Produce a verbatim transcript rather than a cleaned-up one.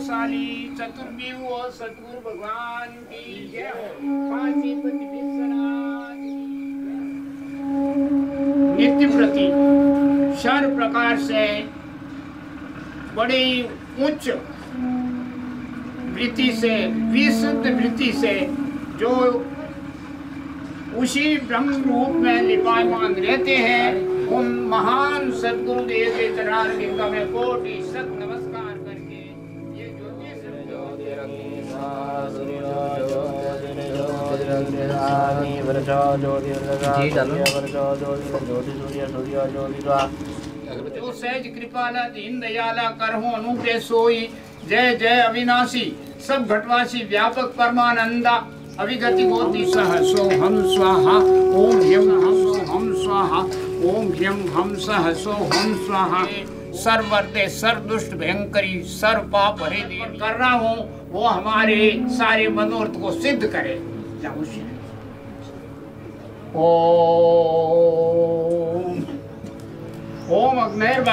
प्रभावशाली चतुर्व्यूह सतगुरु भगवान की जय। काशीपति विश्वनाथ नित्य प्रति सर्व प्रकार से बड़ी उच्च वृत्ति से विशुद्ध वृत्ति से जो उसी ब्रह्म रूप में लिपायमान रहते हैं उन महान सदगुरुदेव के चरण का मैं कोटि सत नमस्कार करके ये जो सहज कृपाला दीन दयाला करहु अनुग्रह सोई। जय जय अविनाशी सब घटवासी व्यापक परमानंदा अभिगति गोति सह सो हम स्वाहा ओम ह्यम हम हम स्वाहा ओम ह्यम हम सह सो हम स्वाहा। सर्ववर्ते सर्वदुष्ट भयंकरी सर्व पाप हरे देव कर रहा हूँ वो हमारे सारे मनोरथ को सिद्ध करे। ओम ओम अग्निर्वा